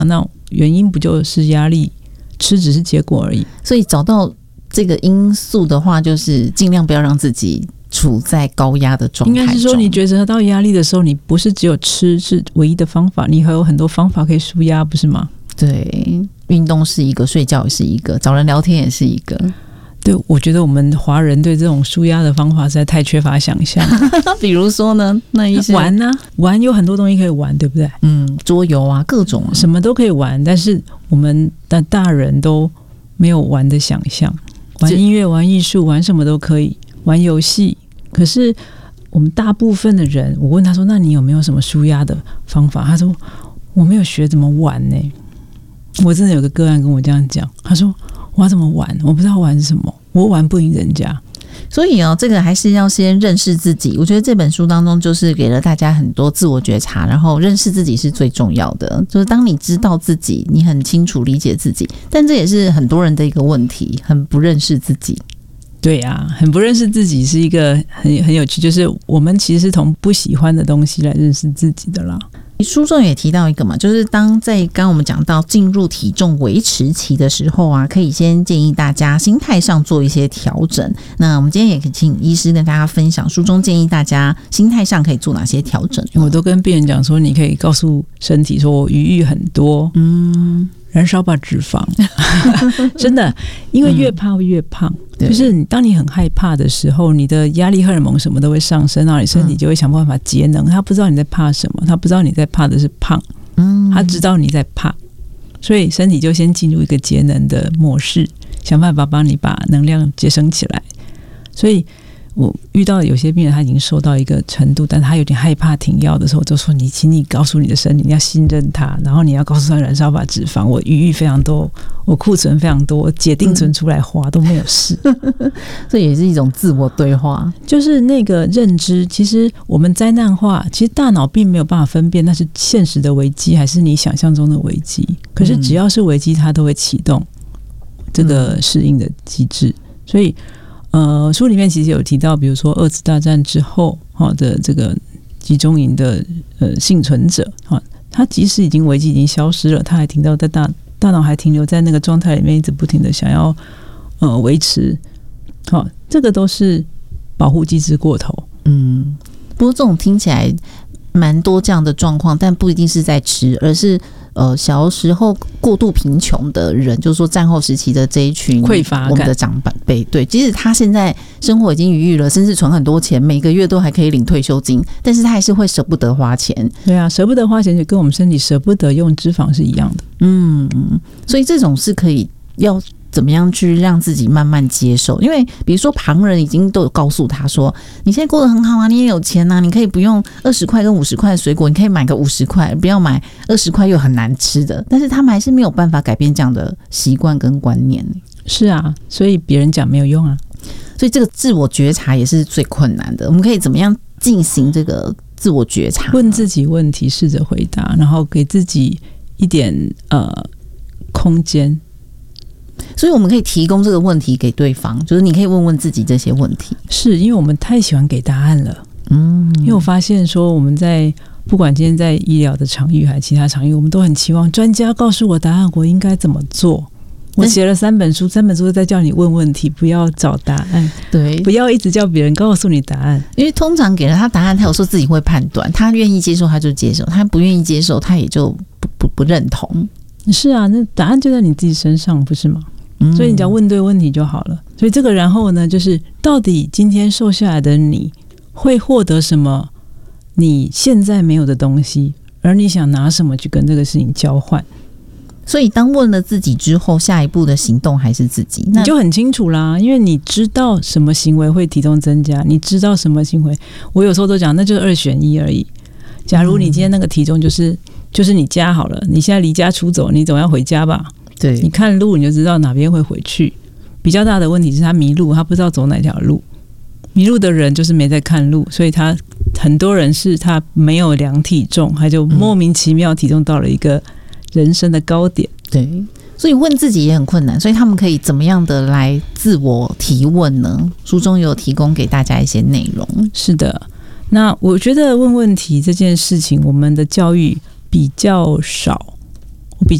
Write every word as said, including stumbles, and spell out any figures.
那原因不就是压力，吃只是结果而已。 所以找到这个因素的话，就是尽量不要让自己处在高压的状态中。 应该是说，你觉察到压力的时候，你不是只有吃是唯一的方法，你还有很多方法可以抒压，不是吗？ 对，运动是一个，睡觉也是一个，找人聊天也是一个。 对，我觉得我们华人对这种抒压的方法实在太缺乏想象。 比如说呢，那一些玩啊，玩有很多东西可以玩，对不对？ 嗯，桌游啊，各种、啊、 什么都可以玩，但是我们的大人都没有玩的想象。玩音乐、玩艺术、玩什么都可以，玩游戏。可是我们大部分的人，我问他说：“那你有没有什么抒压的方法？”他说：“我没有学怎么玩呢、欸。”我真的有个个案跟我这样讲，他说：“我要怎么玩？我不知道玩什么，我玩不赢人家。” 所以哦，这个还是要先认识自己。我觉得这本书当中就是给了大家很多自我觉察，然后认识自己是最重要的。就是当你知道自己，你很清楚理解自己，但这也是很多人的一个问题，很不认识自己。 对啊，很不认识自己是一个很很有趣，就是我们其实是从不喜欢的东西来认识自己的啦。 书中也提到一个嘛，就是当在刚刚我们讲到进入体重维持期的时候啊，可以先建议大家心态上做一些调整。那我们今天也可以请医师跟大家分享书中建议大家心态上可以做哪些调整。 我都跟病人讲说，你可以告诉身体说我余裕很多，嗯，燃烧吧脂肪。真的，因为越怕会越胖、嗯、就是你当你很害怕的时候，你的压力荷尔蒙什么都会上升，然后你身体就会想办法节能、嗯、他不知道你在怕什么，他不知道你在怕的是胖，嗯，他知道你在怕，所以身体就先进入一个节能的模式，想办法帮你把能量节省起来。所以我遇到有些病人他已经瘦到一个程度，但他有点害怕停药的时候，我就说你请你告诉你的身体，你要信任他，然后你要告诉他燃烧吧脂肪，我余裕非常多，我库存非常多，解定存出来花、嗯、都没有事。 这也是一种自我对话， 就是那个认知。其实我们灾难化，其实大脑并没有办法分辨那是现实的危机还是你想象中的危机，可是只要是危机它都会启动这个适应的机制。所以呃，书里面其实有提到，比如说二次大战之后的这个集中营的呃幸存者，他即使已经危机已经消失了，他还停到在大大脑还停留在那个状态里面，一直不停的想要呃维持，好，这个都是保护机制过头。嗯， 不过这种听起来蛮多这样的状况，但不一定是在吃，而是呃小时候过度贫穷的人，就是说战后时期的这一群匮乏感， 我们的长辈，对，即使他现在生活已经余裕了，甚至存很多钱，每个月都还可以领退休金，但是他还是会舍不得花钱。 对啊，舍不得花钱就跟我们身体舍不得用脂肪是一样的。 嗯，所以这种是可以要怎么样去让自己慢慢接受？因为比如说旁人已经都有告诉他说，你现在过得很好啊，你也有钱啊，你可以不用二十块跟五十块的水果，你可以买个五十块，不要买二十块又很难吃的。但是他们还是没有办法改变这样的习惯跟观念。 是啊，所以别人讲没有用啊。 所以这个自我觉察也是最困难的。我们可以怎么样进行这个自我觉察？ 问自己问题，试着回答，然后给自己一点呃空间。 所以我们可以提供这个问题给对方，就是你可以问问自己这些问题。 是因为我们太喜欢给答案了。嗯，因为我发现说我们在不管今天在医疗的场域还是其他场域，我们都很期望专家告诉我答案，我应该怎么做。我写了三本书，三本书都在叫你问问题，不要找答案。对，不要一直叫别人告诉你答案， 因为通常给了他答案，他有时候自己会判断，他愿意接受他就接受，他不愿意接受他也就不不不认同。 是啊，那答案就在你自己身上，不是吗？嗯，所以你只要问对问题就好了。所以这个然后呢，就是到底今天瘦下来的你会获得什么你现在没有的东西，而你想拿什么去跟这个事情交换。 所以当问了自己之后，下一步的行动还是自己， 你就很清楚啦，因为你知道什么行为会体重增加，你知道什么行为，我有时候都讲那就是二选一而已。假如你今天那个体重就是就是你家好了，你现在离家出走，你总要回家吧？对，你看路你就知道哪边会回去。比较大的问题是他迷路，他不知道走哪条路。迷路的人就是没在看路，所以他很多人是他没有量体重，他就莫名其妙体重到了一个人生的高点。 对，所以问自己也很困难，所以他们可以怎么样的来自我提问呢？书中有提供给大家一些内容。 是的，那我觉得问问题这件事情，我们的教育比较少。